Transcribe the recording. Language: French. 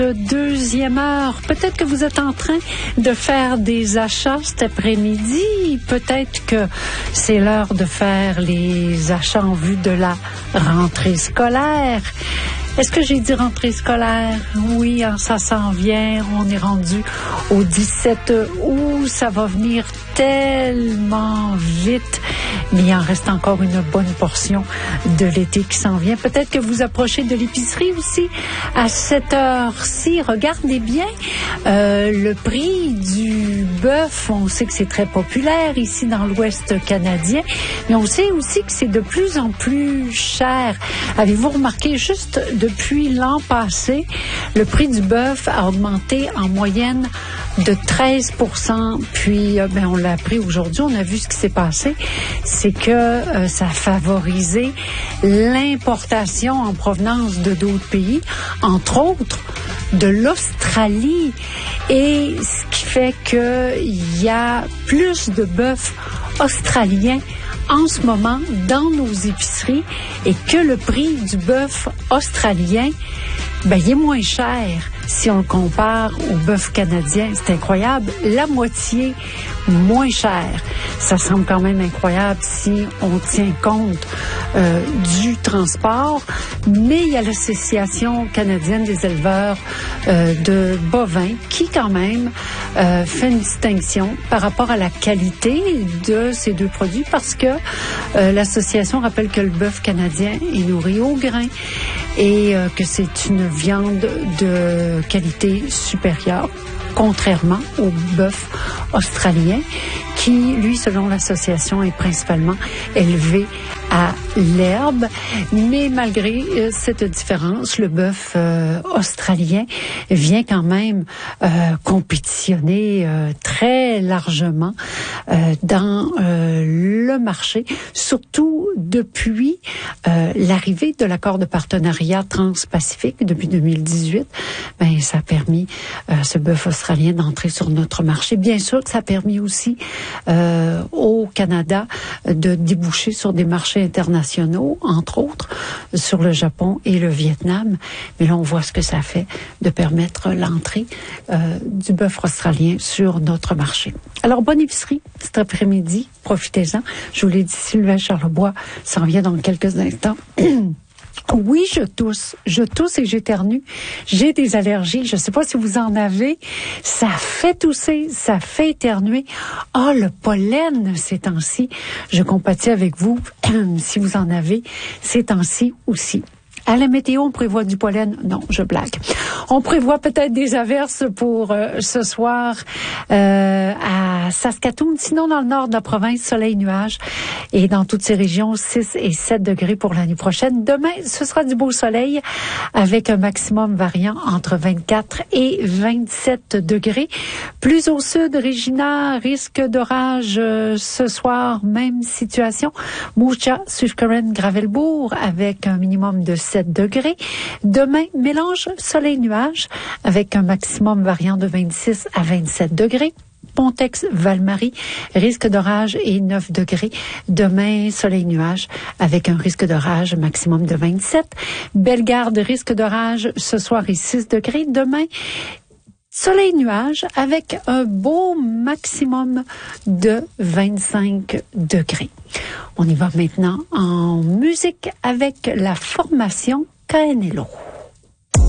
Deuxième heure, peut-être que vous êtes en train de faire des achats cet après-midi, peut-être que c'est l'heure de faire les achats en vue de la rentrée scolaire. Est-ce que j'ai dit rentrée scolaire? Oui, ça s'en vient. On est rendu au 17 août. Ça va venir tellement vite. Mais il en reste encore une bonne portion de l'été qui s'en vient. Peut-être que vous approchez de l'épicerie aussi à cette heure-ci. Regardez bien le prix du bœuf. On sait que c'est très populaire ici dans l'Ouest canadien. Mais on sait aussi que c'est de plus en plus cher. Avez-vous remarqué juste depuis l'an passé, le prix du bœuf a augmenté en moyenne de 13%. Puis, on l'a appris aujourd'hui, on a vu ce qui s'est passé. C'est que ça a favorisé l'importation en provenance de d'autres pays, entre autres de l'Australie. Et ce qui fait qu'il y a plus de bœuf australien en ce moment dans nos épiceries et que le prix du bœuf australien, il est moins cher si on le compare au bœuf canadien. C'est incroyable. La moitié moins cher. Ça semble quand même incroyable si on tient compte du transport. Mais il y a l'Association canadienne des éleveurs de bovins qui quand même fait une distinction par rapport à la qualité de ces deux produits parce que l'association rappelle que le bœuf canadien est nourri au grain et que c'est une viande de qualité supérieure, contrairement au bœuf australien qui, lui, selon l'association, est principalement élevé à l'herbe. Mais malgré cette différence, le bœuf australien vient quand même compétitionner très largement dans le marché, surtout depuis l'arrivée de l'accord de partenariat transpacifique depuis 2018. Ça a permis ce bœuf australien d'entrer sur notre marché. Bien sûr que ça a permis aussi au Canada de déboucher sur des marchés internationaux, entre autres sur le Japon et le Vietnam. Mais là, on voit ce que ça fait de permettre l'entrée du bœuf australien sur notre marché. Alors, bonne épicerie cet après-midi. Profitez-en. Je vous l'ai dit, Sylvain Charlebois s'en vient dans quelques instants. Oui, je tousse et j'éternue. J'ai des allergies. Je ne sais pas si vous en avez. Ça fait tousser, ça fait éternuer. Le pollen ces temps-ci. Je compatis avec vous si vous en avez ces temps-ci aussi. À la météo, on prévoit du pollen. Non, je blague. On prévoit peut-être des averses pour ce soir à Saskatoon. Sinon, dans le nord de la province, soleil, nuages. Et dans toutes ces régions, 6 et 7 degrés pour l'année prochaine. Demain, ce sera du beau soleil avec un maximum variant entre 24 et 27 degrés. Plus au sud, Regina, risque d'orage ce soir. Même situation. Moucha, Susquehanna, Gravelbourg avec un minimum de 7 degrés. Demain, mélange soleil-nuage avec un maximum variant de 26 à 27 degrés. Pontex-Val-Marie, risque d'orage et 9 degrés. Demain, soleil-nuage avec un risque d'orage maximum de 27. Bellegarde, risque d'orage ce soir et 6 degrés. Demain, soleil-nuage avec un beau maximum de 25 degrés. On y va maintenant en musique avec la formation Canelo.